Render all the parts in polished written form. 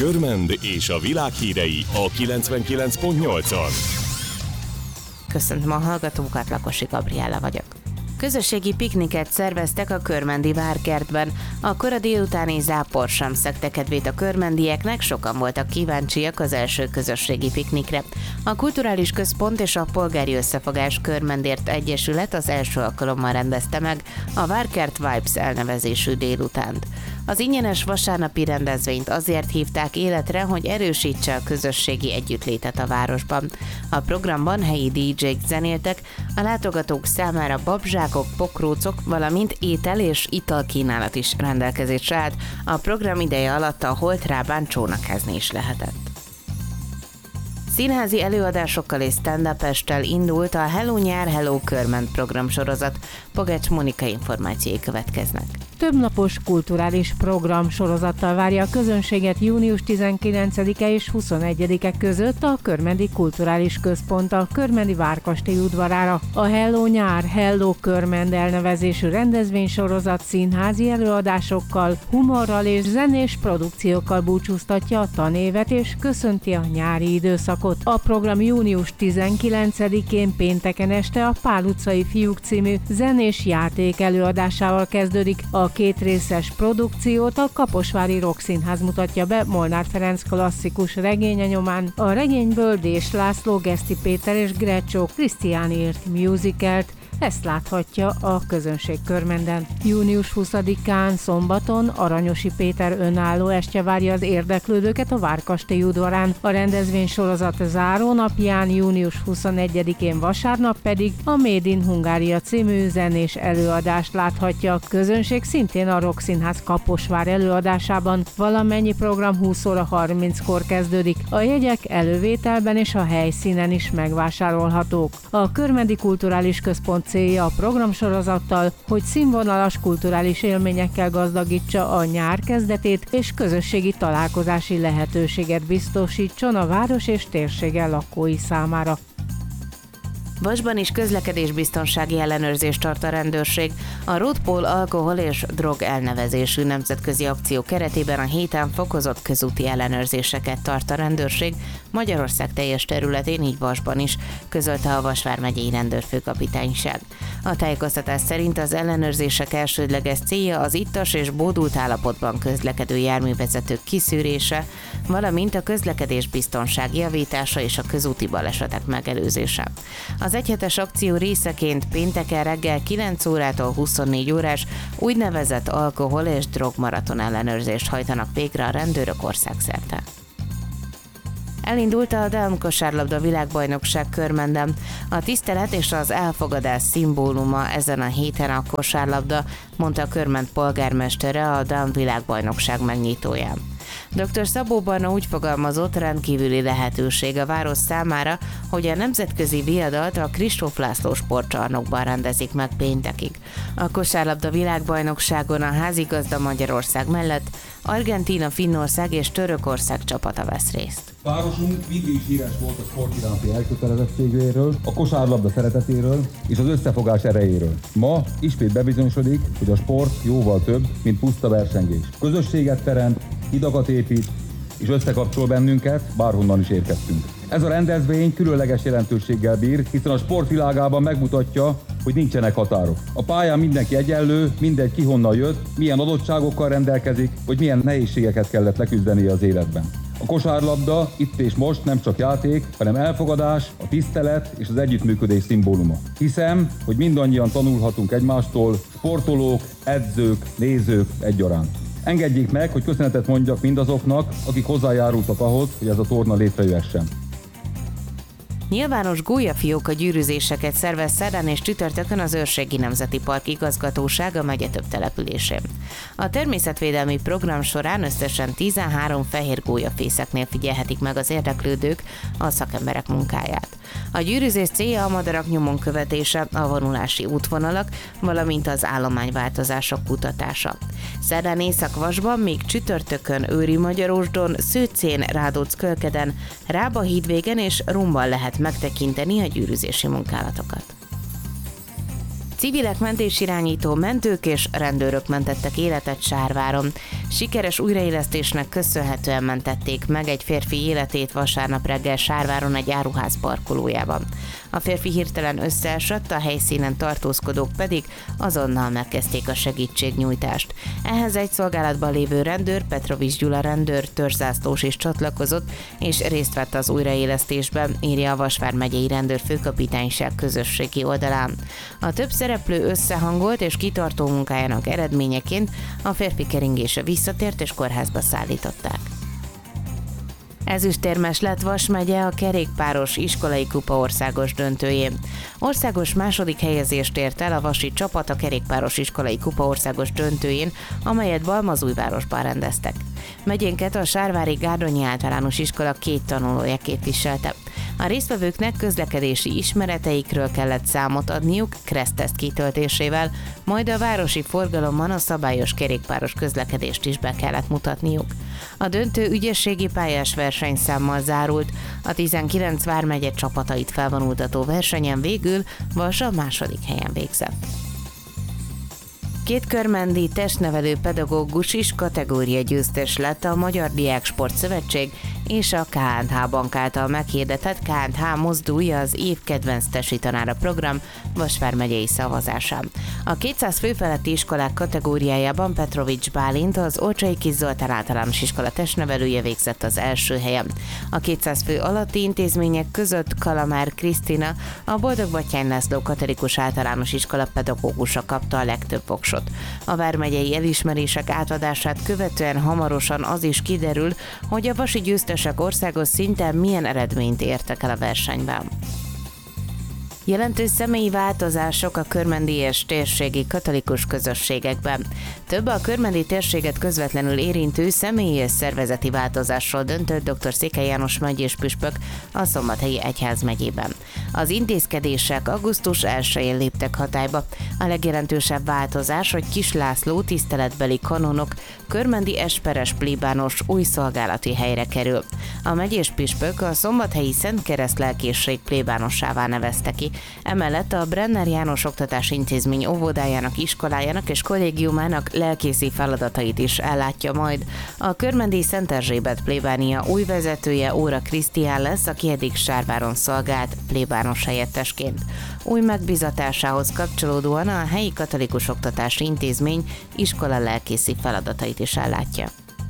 Körmend és a világ hírei a 99.8-on. Köszöntöm a hallgatókat, Lakosi Gabriella vagyok. Közösségi pikniket szerveztek a körmendi várkertben. A kora délutáni zápor sem szegte kedvét a körmendieknek, sokan voltak kíváncsiak az első közösségi piknikre. A Kulturális Központ és a Polgári Összefogás Körmendért Egyesület az első alkalommal rendezte meg a Várkert Vibes elnevezésű délutánt. Az ingyenes vasárnapi rendezvényt azért hívták életre, hogy erősítse a közösségi együttlétet a városban. A programban helyi DJ-k zenéltek, a látogatók számára babzsákok, pokrócok, valamint étel és italkínálat is rendelkezésre állt. A program ideje alatt a Holtrábán csónakázni is lehetett. Színházi előadásokkal és stand-up-estel indult a Hello Nyár, Hello Körmend programsorozat. Pogács Mónika információi következnek. Többnapos kulturális program sorozattal várja a közönséget június 19-e és 21-e között a Körmendi Kulturális Központ a Körmendi Várkastély udvarára. A Hello Nyár, Hello Körmend elnevezésű rendezvénysorozat színházi előadásokkal, humorral és zenés produkciókkal búcsúztatja a tanévet és köszönti a nyári időszakot. A program június 19-én pénteken este a Pál utcai fiúk című zenés játék előadásával kezdődik. A kétrészes produkciót a Kaposvári Rockszínház mutatja be Molnár Ferenc klasszikus regénye nyomán. A regényből Dés László, Geszti Péter és Greccsó Krisztián írt musicalt, ezt láthatja a közönség Körmenden. Június 20-án szombaton Aranyosi Péter önálló estje várja az érdeklődőket a Várkastély udvarán. A rendezvénysorozat záró napján, június 21-én vasárnap pedig a Made in Hungária című zenés előadást láthatja a közönség szintén a Rockszínház Kaposvár előadásában. Valamennyi program 20 óra 30-kor kezdődik. A jegyek elővételben és a helyszínen is megvásárolhatók. A Körmendi Kulturális Központ célja a programsorozattal, hogy színvonalas kulturális élményekkel gazdagítsa a nyár kezdetét és közösségi találkozási lehetőséget biztosítson a város és térsége lakói számára. Vasban is közlekedésbiztonsági ellenőrzést tart a rendőrség. A Roadpol alkohol és drog elnevezésű nemzetközi akció keretében a héten fokozott közúti ellenőrzéseket tart a rendőrség Magyarország teljes területén, így Vasban is, közölte a Vas vármegyei rendőrfőkapitányság. A tájékoztatás szerint az ellenőrzések elsődleges célja az ittas és bódult állapotban közlekedő járművezetők kiszűrése, valamint a közlekedés biztonság javítása és a közúti balesetek megelőzése. Az egyhetes akció részeként pénteken reggel 9 órától 24 órás úgynevezett alkohol- és drogmaraton ellenőrzést hajtanak végre a rendőrök országszerte. Elindult a Down kosárlabda világbajnokság Körmenden. A tisztelet és az elfogadás szimbóluma ezen a héten a kosárlabda, mondta a Körmend polgármestere a Down világbajnokság megnyitóján. Dr. Szabó Barna úgy fogalmazott, rendkívüli lehetőség a város számára, hogy a nemzetközi viadalt a Kristóf László sportcsarnokban rendezik meg péntekig. A kosárlabda világbajnokságon a házigazda Magyarország mellett Argentína, Finnország és Törökország csapata vesz részt. Városunk mindig is híres volt a sport iránti elkötelezettségéről, a kosárlabda szeretetéről és az összefogás erejéről. Ma ismét bebizonyosodik, hogy a sport jóval több, mint puszta versengés. Közösséget teremt, hidakat épít és összekapcsol bennünket, bárhonnan is érkeztünk. Ez a rendezvény különleges jelentőséggel bír, hiszen a sportvilágában megmutatja, hogy nincsenek határok. A pályán mindenki egyenlő, mindegy ki honnan jött, milyen adottságokkal rendelkezik, vagy milyen nehézségeket kellett leküzdenie az életben. A kosárlabda itt és most nem csak játék, hanem elfogadás, a tisztelet és az együttműködés szimbóluma. Hiszem, hogy mindannyian tanulhatunk egymástól, sportolók, edzők, nézők egyaránt. Engedjék meg, hogy köszönetet mondjak mindazoknak, akik hozzájárultak ahhoz, hogy ez a torna létrejöhessen. Nyilvános gólyafióka gyűrűzéseket szervez szerdán és csütörtökön az Őrségi Nemzeti Park igazgatósága a megye több településén. A természetvédelmi program során összesen 13 fehér gólyafészeknél figyelhetik meg az érdeklődők a szakemberek munkáját. A gyűrűzés célja a madarak nyomon követése, a vonulási útvonalak, valamint az állományváltozások kutatása. Szerdán Észak-Vasban, még csütörtökön Őri Magyarósdon, Szőcén, Rádóc-Kölkeden, Rába-hídvégen és Rumban lehet megtekinteni a gyűrűzési munkálatokat. Civilek, mentésirányító, mentők és rendőrök mentettek életet Sárváron. Sikeres újraélesztésnek köszönhetően mentették meg egy férfi életét vasárnap reggel Sárváron egy áruház parkolójában. A férfi hirtelen összeesett, a helyszínen tartózkodók pedig azonnal megkezdték a segítségnyújtást. Ehhez egy szolgálatban lévő rendőr, Petrovics Gyula rendőr, törzszászlós is csatlakozott, és részt vett az újraélesztésben, írja a Vas vármegyei rendőrfőkapitányság közösségi oldalán. A több szereplő összehangolt és kitartó munkájának eredményeként a férfi keringése visszatért és kórházba szállították. Ezüstérmes lett Vas megye a kerékpáros iskolai kupa országos döntőjén. Országos második helyezést ért el a vasi csapat a kerékpáros iskolai kupa országos döntőjén, amelyet Balmazújvárosban rendeztek. Megyénket a Sárvári Gárdonyi Általános Iskola 2 tanulója képviselte. A résztvevőknek közlekedési ismereteikről kellett számot adniuk kresszteszt kitöltésével, majd a városi forgalomban a szabályos kerékpáros közlekedést is be kellett mutatniuk. A döntő ügyességi pályás versenyszámmal zárult, a 19 vármegye csapatait felvonultató versenyen végül Vas a második helyen végzett. 2 körmendi testnevelő pedagógus is kategóriagyőztes lett a Magyar Diáksport Szövetség és a KNH Bank által meghirdetett KNH Mozdulj az év kedvenc tesi tanára program Vas vármegyei szavazásán. A 200 fő feletti iskolák kategóriájában Petrovics Bálint, az Olcsai Kis Zoltán általános iskola testnevelője végzett az első helyen. A 200 fő alatti intézmények között Kalamár Krisztina, a Boldog Batthyány László katolikus általános iskola pedagógusa kapta a legtöbb voksot. A vármegyei elismerések átadását követően hamarosan az is kiderül, hogy a vasi győztesek országos szinten milyen eredményt értek el a versenyben. Jelentős személyi változások a körmendi és térségi katolikus közösségekben. Több a körmendi térséget közvetlenül érintő személyi és szervezeti változásról döntött dr. Székely János megyés püspök a Szombathelyi Egyházmegyében. Az intézkedések augusztus 1-én léptek hatályba. A legjelentősebb változás, hogy Kis László tiszteletbeli kanonok körmendi esperes plébános új szolgálati helyre kerül. A megyés püspök a Szombathelyi Szent Kereszt lelkészség plébánossává nevezte ki. Emellett a Brenner János Oktatási Intézmény óvodájának, iskolájának és kollégiumának lelkészi feladatait is ellátja majd. A körmendi Szent Erzsébet plébánia új vezetője Óra Krisztián lesz, aki eddig Sárváron szolgált plébános helyettesként. Új megbízatásához kapcsolódóan a helyi katolikus oktatási intézmény iskola lelkészi feladatait is ellátja.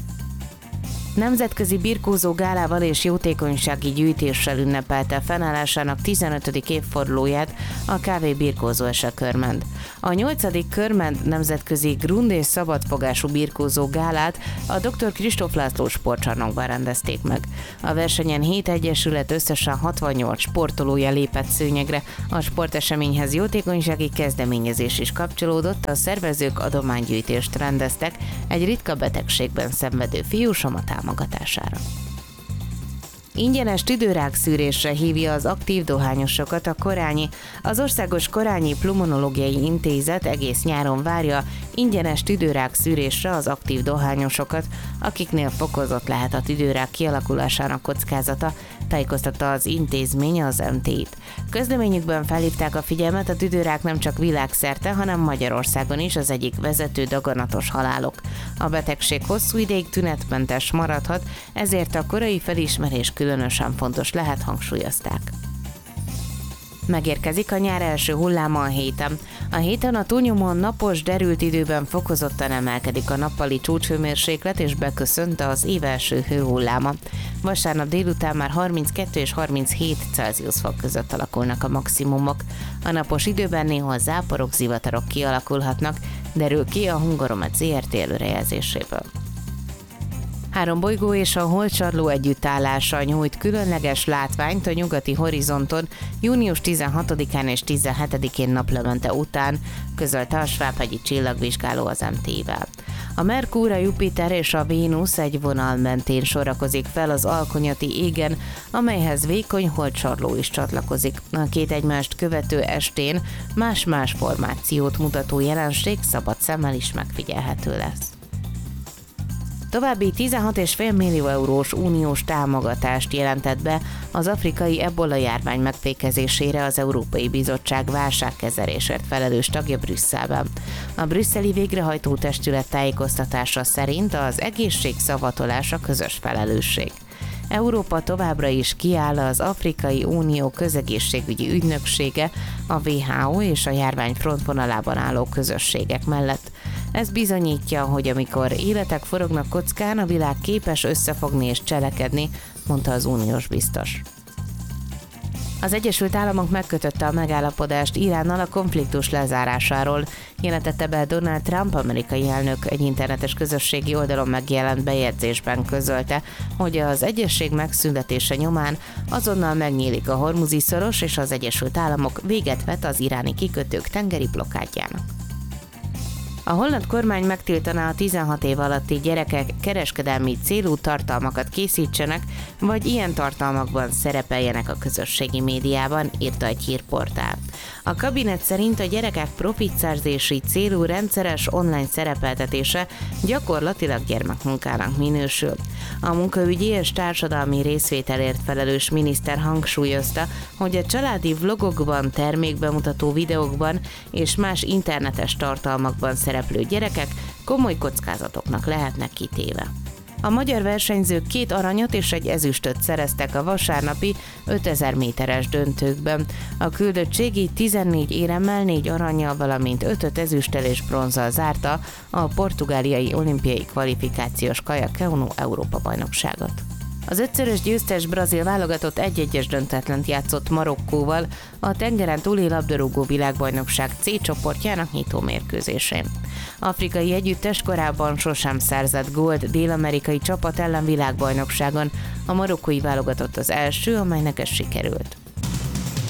Nemzetközi birkózó gálával és jótékonysági gyűjtéssel ünnepelte fennállásának 15. évfordulóját a KV Birkózó Ese Körmend. A 8. Körmend nemzetközi grund és szabadfogású birkózó gálát a dr. Kristóf László sportcsarnokban rendezték meg. A versenyen 7 egyesület összesen 68 sportolója lépett szőnyegre, a sporteseményhez jótékonysági kezdeményezés is kapcsolódott, a szervezők adománygyűjtést rendeztek egy ritka betegségben szenvedő fiúsoma támogatására. Ingyenes tüdőrákszűrésre hívja az aktív dohányosokat a Korányi. Az Országos Korányi Pulmonológiai Intézet egész nyáron várja ingyenes tüdőrákszűrésre az aktív dohányosokat, akiknél fokozott lehet a tüdőrák kialakulásának kockázata, tájékoztatta az intézmény az MT-t. Közleményükben felhívták a figyelmet, a tüdőrák nem csak világszerte, hanem Magyarországon is az egyik vezető daganatos halálok. A betegség hosszú ideig tünetmentes maradhat, ezért a korai felismerés különösen fontos lehet, hangsúlyozták. Megérkezik a nyár első hulláma a héten. A héten a túlnyomóan napos, derült időben fokozottan emelkedik a nappali csúcshőmérséklet és beköszönt az év első hőhulláma. Vasárnap délután már 32 és 37 Celsius fok között alakulnak a maximumok. A napos időben néhol záporok, zivatarok kialakulhatnak, derül ki a Hungaromet ZRT előrejelzéséből. 3 bolygó és a holdcsatló együttállása nyújt különleges látványt a nyugati horizonton június 16-án és 17-én naplemente után, közölte a Svábhegyi csillagvizsgáló az MT-vel. A Merkur, a Jupiter és a Vénusz egy vonal mentén sorakozik fel az alkonyati égen, amelyhez vékony holdcsatló is csatlakozik. A 2 egymást követő estén más-más formációt mutató jelenség szabad szemmel is megfigyelhető lesz. További 16,5 millió eurós uniós támogatást jelentett be az afrikai ebola járvány megfékezésére az Európai Bizottság válságkezelésért felelős tagja Brüsszelben. A brüsszeli végrehajtó testület tájékoztatása szerint az egészség szavatolása közös felelősség. Európa továbbra is kiáll az Afrikai Unió közegészségügyi ügynöksége, a WHO és a járvány frontvonalában álló közösségek mellett. Ez bizonyítja, hogy amikor életek forognak kockán, a világ képes összefogni és cselekedni, mondta az uniós biztos. Az Egyesült Államok megkötötte a megállapodást Iránnal a konfliktus lezárásáról, jelentette be Donald Trump amerikai elnök. Egy internetes közösségi oldalon megjelent bejegyzésben közölte, hogy az egyezség megszüntetése nyomán azonnal megnyílik a Hormuzi-szoros, és az Egyesült Államok véget vet az iráni kikötők tengeri blokkádjának. A holland kormány megtiltaná a 16 év alatti gyerekek kereskedelmi célú tartalmakat készítsenek, vagy ilyen tartalmakban szerepeljenek a közösségi médiában, írta egy hírportál. A kabinet szerint a gyerekek profitszerzési célú rendszeres online szerepeltetése gyakorlatilag gyermekmunkának minősül. A munkaügyi és társadalmi részvételért felelős miniszter hangsúlyozta, hogy a családi vlogokban, termékbemutató videókban és más internetes tartalmakban szereplő gyerekek komoly kockázatoknak lehetnek kitéve. A magyar versenyzők 2 aranyat és egy ezüstöt szereztek a vasárnapi 5000 méteres döntőkben. A küldöttségi 14 éremmel, 4 arannyal, valamint 5 ezüsttel és bronzzal zárta a portugáliai olimpiai kvalifikációs kajak-kenu Európa-bajnokságot. Az 5-szörös győztes brazil válogatott 1-1-es döntetlent játszott Marokkóval a tengeren túli labdarúgó világbajnokság C csoportjának nyitó mérkőzésén. Afrikai együttes korábban sosem szerzett gólt dél-amerikai csapat ellen világbajnokságon, a marokkói válogatott az első, amelynek ez sikerült.